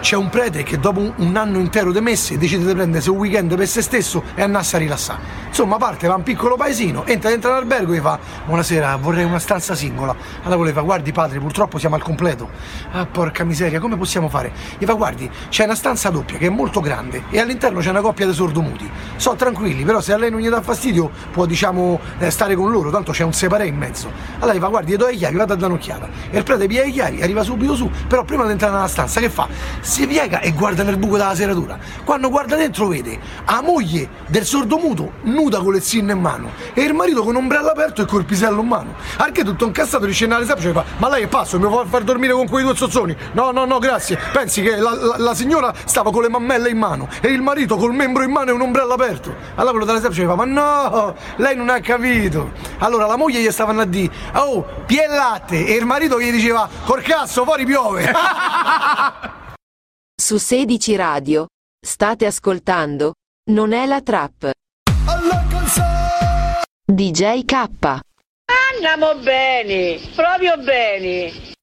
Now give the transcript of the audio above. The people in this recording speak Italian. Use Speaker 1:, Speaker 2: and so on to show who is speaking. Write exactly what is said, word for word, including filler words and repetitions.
Speaker 1: c'è un prete che dopo un, un anno intero di messe decide di prendersi un weekend per se stesso e andarsi a rilassare. Insomma, parte, va a un piccolo paesino, entra dentro l'albergo e fa: buonasera, vorrei una stanza singola. Allora voleva: guardi padre, purtroppo siamo al completo. Ah, porca miseria, come possiamo fare? Gli fa: guardi, c'è una stanza doppia che è molto grande e all'interno c'è una coppia di sordomuti. So tranquilli, però se a lei non gli dà fastidio può, diciamo, eh, stare con loro, tanto c'è un separé in mezzo. Allora gli fa: guardi, gli do le chiavi, vado a dare un'occhiata. E il prete piglia le chiavi, arriva subito su, però prima di entrare nella stanza che fa? Si piega e guarda nel buco della serratura. Quando guarda dentro vede la moglie del sordomuto nuda con le zinne in mano e il marito con ombrello aperto e col pisello in mano. Anche tutto incazzato di scendere alle fa: ma lei è pazzo, mi vuole far dormire con quei due zozzoni? No, no, no, grazie. Pensi che la, la, la signora stava con le mammelle in mano e il marito col membro in mano e un ombrello aperto. Allora quello dalla semplice fa: ma no, lei non ha capito. Allora la moglie gli stava a dire: oh, pie latte, e il marito gli diceva: col cazzo, fuori piove.
Speaker 2: Su sedici Radio state ascoltando Non è la trap. D J K.
Speaker 3: Andiamo bene, proprio bene.